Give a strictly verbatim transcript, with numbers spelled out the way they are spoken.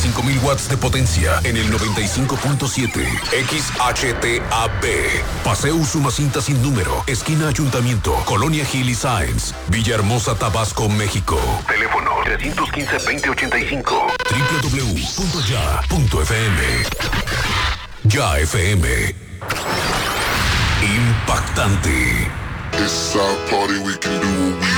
cinco mil watts de potencia en el noventa y cinco punto siete. X H T A B. Paseo Usumacinta sin número. Esquina Ayuntamiento. Colonia Gil y Sáenz. Villahermosa, Tabasco, México. Teléfono tres uno cinco, veinte ochenta y cinco. doble u doble u doble u punto ya punto f m. Ya F M. Impactante. It's our party, we can do what we